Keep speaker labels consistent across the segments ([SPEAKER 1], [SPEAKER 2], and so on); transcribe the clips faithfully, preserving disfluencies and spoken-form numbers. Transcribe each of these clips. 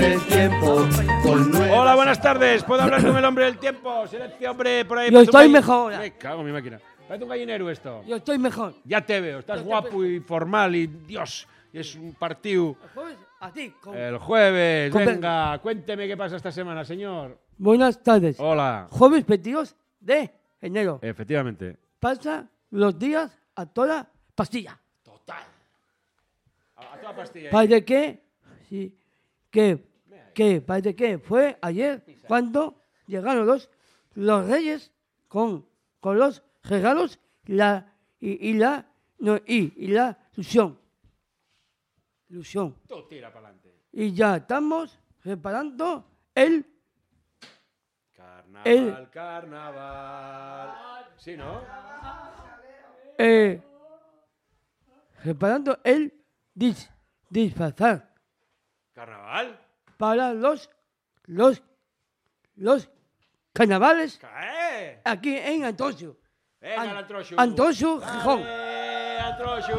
[SPEAKER 1] El tiempo con nuevas...
[SPEAKER 2] Hola, buenas tardes. ¿Puedo hablar con el hombre del tiempo? Este hombre por ahí.
[SPEAKER 3] Yo estoy mejor.
[SPEAKER 2] Me cago en mi máquina. Parece un gallinero esto.
[SPEAKER 3] Yo estoy mejor.
[SPEAKER 2] Ya te veo. Estás guapo y formal y Dios. Y es un partido.
[SPEAKER 3] El jueves, a ti. Con...
[SPEAKER 2] El jueves.
[SPEAKER 3] con...
[SPEAKER 2] Venga, cuénteme qué pasa esta semana, señor.
[SPEAKER 3] Buenas tardes.
[SPEAKER 2] Hola.
[SPEAKER 3] Jueves veintidós de enero.
[SPEAKER 2] Efectivamente.
[SPEAKER 3] Pasa los días a toda pastilla.
[SPEAKER 2] Total. A, a toda pastilla.
[SPEAKER 3] Parece que, sí, que, que, parece que fue ayer cuando llegaron los, los reyes con, con los regalos la, y, y la, no, y, y la ilusión. Ilusión.
[SPEAKER 2] Tú tira para adelante.
[SPEAKER 3] Y ya estamos preparando el...
[SPEAKER 2] Carnaval,
[SPEAKER 3] el,
[SPEAKER 2] carnaval. Sí, ¿no?
[SPEAKER 3] Eh, preparando el dis, disfrazar
[SPEAKER 2] ¿Carnaval?
[SPEAKER 3] para los, los, los carnavales
[SPEAKER 2] ¿Qué?
[SPEAKER 3] aquí en Antocho.
[SPEAKER 2] Venga,
[SPEAKER 3] An-
[SPEAKER 2] el Antroxu.
[SPEAKER 3] Antocho, Gijón.
[SPEAKER 2] ¡Dale, Antroxu!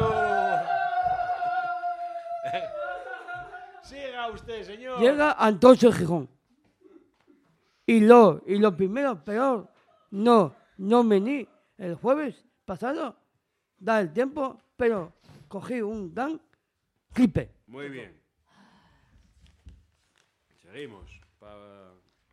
[SPEAKER 2] Siga usted, señor.
[SPEAKER 3] Llega Antocho, Gijón. Y lo, y lo primero, peor, no, no vení el jueves pasado, da el tiempo, pero cogí un gran gripe.
[SPEAKER 2] Muy bien. Seguimos. Pa...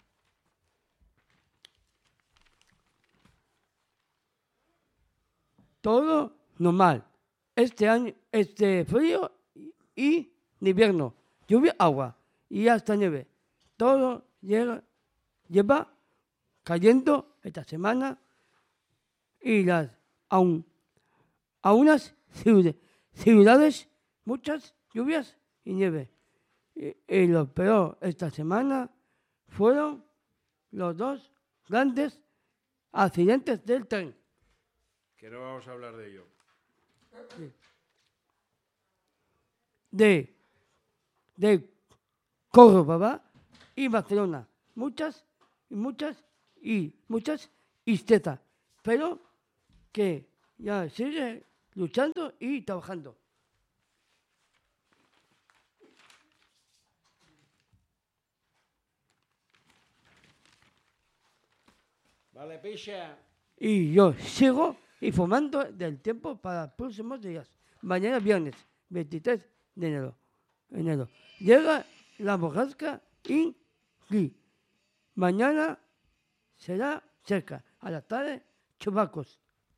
[SPEAKER 3] Todo normal. Este año, este frío y invierno, lluvia, agua y hasta nieve. Todo llega, lleva cayendo esta semana y las aún a unas ciudades, ciudades muchas lluvias y nieve. Y, y lo peor esta semana fueron los dos grandes accidentes del tren.
[SPEAKER 2] Que no vamos a hablar de ello.
[SPEAKER 3] De, de Córdoba y Barcelona. Muchas y muchas y muchas tristezas. Pero que ya sigue luchando y trabajando.
[SPEAKER 2] Vale, picha.
[SPEAKER 3] Y yo sigo informando del tiempo para los próximos días. Mañana viernes, veintitrés de enero. enero. Llega la borrasca y mañana será cerca. A la tarde, chubascos.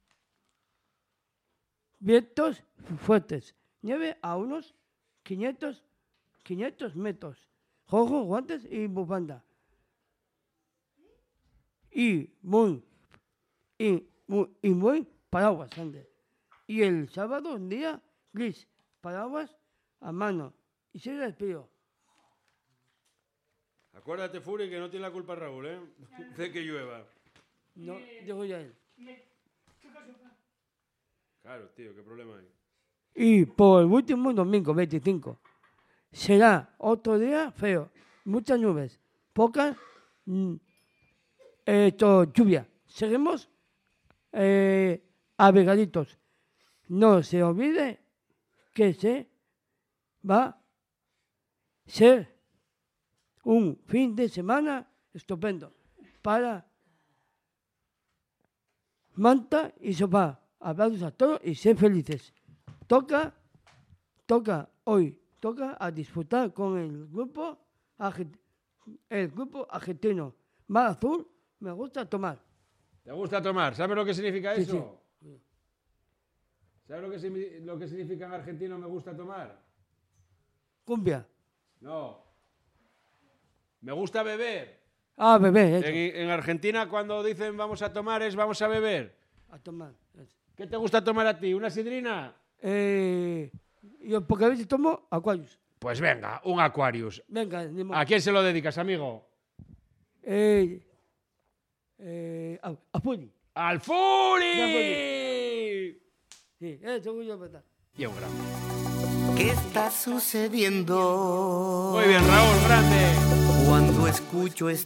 [SPEAKER 3] Vientos fuertes. Nieve a unos quinientos, quinientos metros. Rojo, guantes y bufanda. Y muy, y muy, y muy paraguas, Ander. Y el sábado un día gris, paraguas a mano. Y se despido.
[SPEAKER 2] Acuérdate, Furi, que no tiene la culpa Raúl, ¿eh? De que llueva.
[SPEAKER 3] No, digo ya él.
[SPEAKER 2] Claro, tío, ¿qué problema hay?
[SPEAKER 3] Y por el último domingo, veinticinco, será otro día feo. Muchas nubes, pocas mm, esto, lluvia. Seguimos eh, abrigaditos. No se olvide que se va a ser un fin de semana estupendo para Manta y Sofá. Abrazos a todos y ser felices. Toca, toca hoy, toca a disfrutar con el grupo, el grupo argentino. Mar Azul, me gusta tomar.
[SPEAKER 2] ¿Te gusta tomar? ¿Sabes lo que significa
[SPEAKER 3] Sí,
[SPEAKER 2] eso?
[SPEAKER 3] sí.
[SPEAKER 2] ¿Sabes lo que, lo que significa en argentino me gusta tomar?
[SPEAKER 3] Cumbia.
[SPEAKER 2] No. Me gusta beber.
[SPEAKER 3] Ah, bebé, eso.
[SPEAKER 2] En, en Argentina cuando dicen vamos a tomar es vamos a beber.
[SPEAKER 3] A tomar. Eso.
[SPEAKER 2] ¿Qué te gusta tomar a ti? ¿Una sidrina?
[SPEAKER 3] Eh, yo porque a veces tomo Aquarius.
[SPEAKER 2] Pues venga, un Aquarius.
[SPEAKER 3] Venga, ni modo.
[SPEAKER 2] ¿A quién se lo dedicas, amigo?
[SPEAKER 3] Eh, eh, a, a Furi.
[SPEAKER 2] ¡Al Furi!
[SPEAKER 3] Sí, eso voy a verdad.
[SPEAKER 2] Y un grande.
[SPEAKER 1] ¿Qué está sucediendo?
[SPEAKER 2] Muy bien, Raúl, grande.
[SPEAKER 1] Cuando escucho